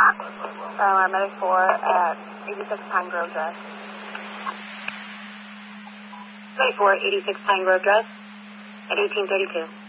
Our medic 4 at 86 Pine Grove Drive. Medic 4, 86 Pine Grove Drive at 1832.